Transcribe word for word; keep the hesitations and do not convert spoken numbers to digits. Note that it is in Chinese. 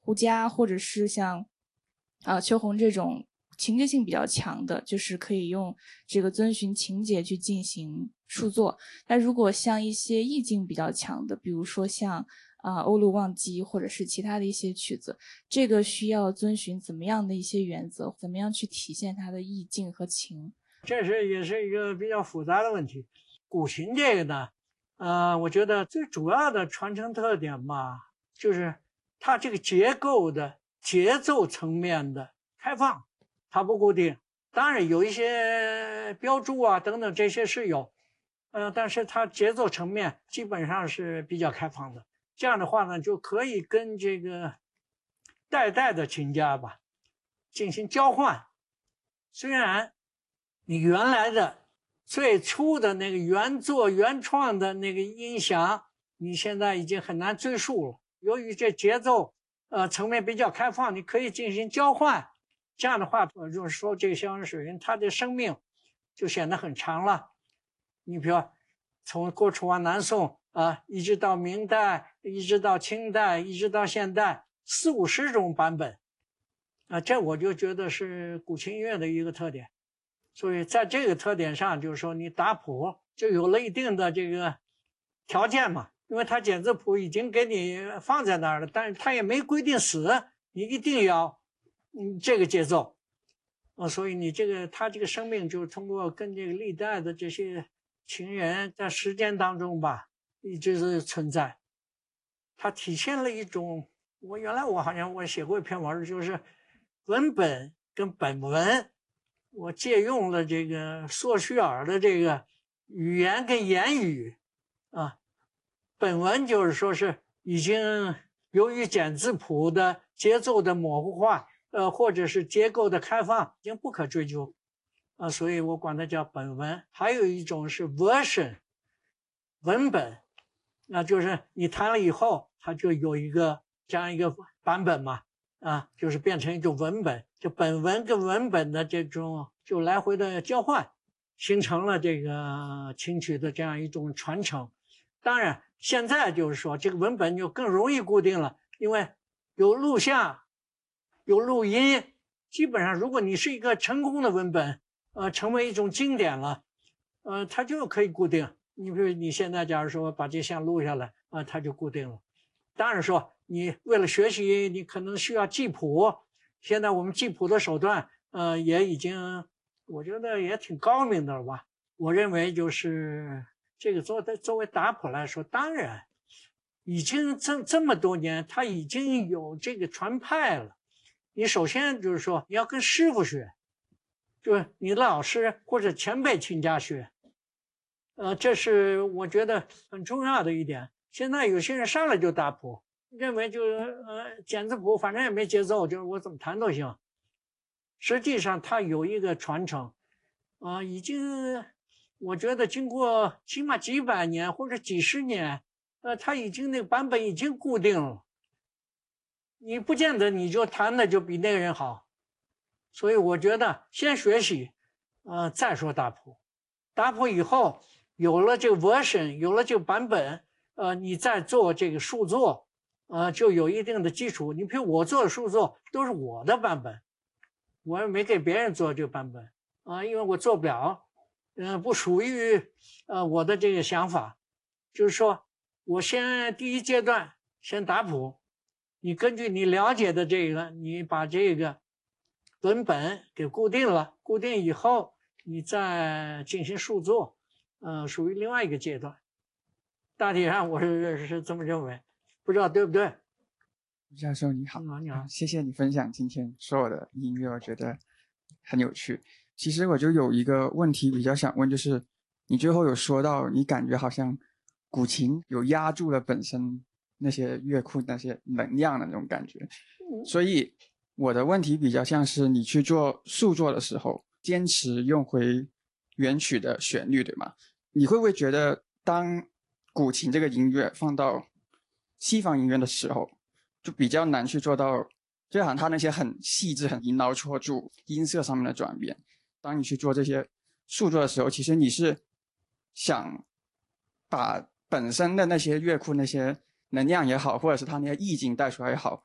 胡笳或者是像啊秋红这种情节性比较强的，就是可以用这个遵循情节去进行数作。那如果像一些意境比较强的，比如说像啊、呃、欧陆忘机或者是其他的一些曲子，这个需要遵循怎么样的一些原则，怎么样去体现它的意境和情？ 这是也是一个比较复杂的问题。古琴这个呢，呃，我觉得最主要的传承特点嘛，就是它这个结构的节奏层面的开放，它不固定。当然有一些标注啊等等这些是有，呃，但是它节奏层面基本上是比较开放的。这样的话呢，就可以跟这个代代的琴家吧进行交换。虽然你原来的最初的那个原作原创的那个音响，你现在已经很难追溯了。由于这节奏呃层面比较开放，你可以进行交换。这样的话，就是说这个消声水云它的生命就显得很长了。你比如从郭楚望南宋啊，一直到明代，一直到清代，一直到现代，四五十种版本啊，这我就觉得是古琴音乐的一个特点。所以在这个特点上，就是说你打谱就有了一定的这个条件嘛，因为它简字谱已经给你放在那儿了，但是它也没规定死你一定要嗯这个节奏啊，所以你这个它这个生命就是通过跟这个历代的这些琴人在时间当中吧一直是存在，它体现了一种，我原来我好像我写过一篇文，就是文本跟本文。我借用了这个索绪尔的这个语言跟言语啊，本文就是说是已经由于简字谱的节奏的模糊化，呃，或者是结构的开放，已经不可追究啊，所以我管它叫本文。还有一种是 version 文本，那就是你弹了以后，它就有一个这样一个版本嘛。啊，就是变成一种文本，就本文跟文本的这种就来回的交换，形成了这个琴曲的这样一种传承。当然，现在就是说这个文本就更容易固定了，因为有录像，有录音，基本上如果你是一个成功的文本，呃，成为一种经典了，呃，它就可以固定。你比如你现在假如说把这项录下来，啊、呃，它就固定了。当然说你为了学习你可能需要记谱，现在我们记谱的手段呃也已经我觉得也挺高明的了吧。我认为就是这个作作为打谱来说，当然已经这这么多年它已经有这个传派了。你首先就是说你要跟师傅学，就是你的老师或者前辈琴家学，呃这是我觉得很重要的一点。现在有些人上来就打谱，认为就是呃简字谱反正也没节奏，就是我怎么弹都行。实际上它有一个传承啊、呃，已经我觉得经过起码几百年或者几十年，呃，它已经那个版本已经固定了，你不见得你就弹的就比那个人好。所以我觉得先学习，呃，再说打谱。打谱以后有了这个 version， 有了这个版本。呃，你再做这个数作，呃，就有一定的基础。你比如我做的数作都是我的版本，我也没给别人做这个版本啊、呃，因为我做不了，呃，不属于呃我的这个想法。就是说我先第一阶段先打谱，你根据你了解的这个，你把这个文本给固定了，固定以后你再进行数作，呃，属于另外一个阶段。大体上我是是这么认为，不知道对不对？ 教授你好， 嗯，你好， 谢谢你分享今天所有的音乐，我觉得很有趣。其实我就有一个问题比较想问，就是你最后有说到，你感觉好像古琴有压住了本身那些乐库那些能量的那种感觉，所以我的问题比较像是你去做数作的时候，坚持用回原曲的旋律，对吗？你会不会觉得当古琴这个音乐放到西方音乐的时候，就比较难去做到，就好像它那些很细致、很引导戳住音色上面的转变。当你去做这些数作的时候，其实你是想把本身的那些乐库那些能量也好，或者是它那些意境带出来也好，